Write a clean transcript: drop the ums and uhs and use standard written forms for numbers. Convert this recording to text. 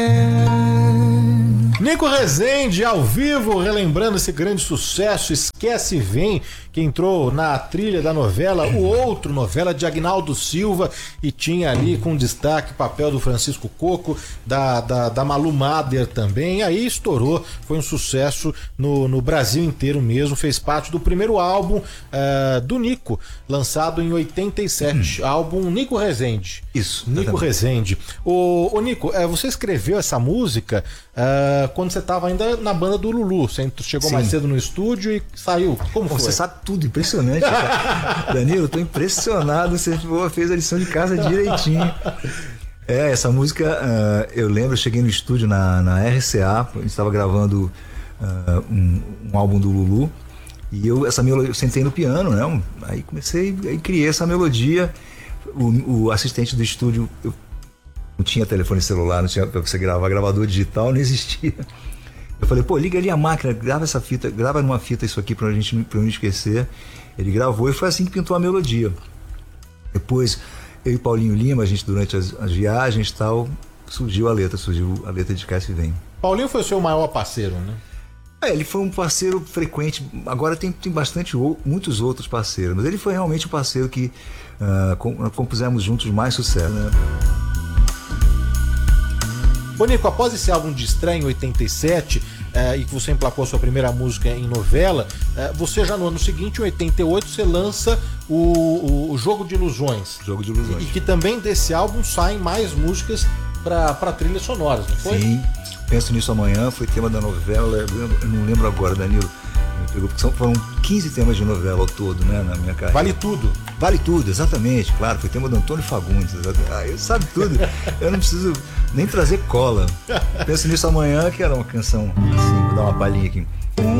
Nico Rezende, ao vivo, relembrando esse grande sucesso, Esquece e Vem, que entrou na trilha da novela, o outro novela de Agnaldo Silva, e tinha ali com destaque o papel do Francisco Coco, da Malu Mader também, e aí estourou, foi um sucesso no Brasil inteiro mesmo, fez parte do primeiro álbum do Nico, lançado em 87, álbum Nico Rezende. Isso. Nico Rezende. Ô Nico, você escreveu essa música quando você estava ainda na banda do Lulu. Você chegou mais cedo no estúdio e saiu. Como foi? Você sabe tudo, impressionante. Danilo, eu tô impressionado. Você fez a lição de casa direitinho. Essa música, eu lembro, eu cheguei no estúdio na RCA, a gente estava gravando um álbum do Lulu, e eu sentei no piano, né? Aí criei essa melodia. O assistente do estúdio, não tinha telefone celular, não tinha pra você gravar, gravador digital não existia. Eu falei, liga ali a máquina, grava essa fita, grava numa fita isso aqui pra não esquecer. Ele gravou e foi assim que pintou a melodia. Depois, eu e Paulinho Lima, a gente durante as viagens e tal, surgiu a letra de Esquece e Vem. Paulinho foi o seu maior parceiro, né? Ele foi um parceiro frequente, agora tem muitos outros parceiros, mas ele foi realmente o parceiro que compusemos juntos mais sucesso, né? Ô Nico, após esse álbum de estreia em 87, e que você emplacou a sua primeira música em novela, você já no ano seguinte, em 88, você lança o Jogo de Ilusões. Jogo de Ilusões. E que também desse álbum saem mais músicas para trilhas sonoras, não foi? Sim, Penso Nisso Amanhã, foi tema da novela, eu não lembro agora, Danilo. Foram 15 temas de novela ao todo, né, na minha carreira. Vale Tudo. Vale Tudo, exatamente, claro. Foi tema do Antônio Fagundes. Ele sabe tudo. Eu não preciso nem trazer cola. Penso Nisso Amanhã, que era uma canção assim, vou dar uma palhinha aqui.